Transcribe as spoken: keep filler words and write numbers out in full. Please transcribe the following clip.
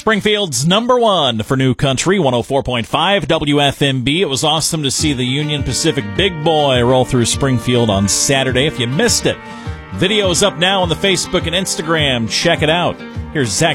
Springfield's number one for New Country, one oh four point five W F M B. It was awesome to see the Union Pacific Big Boy roll through Springfield on Saturday. If you missed it, video is up now on the Facebook and Instagram. Check it out. Here's Zach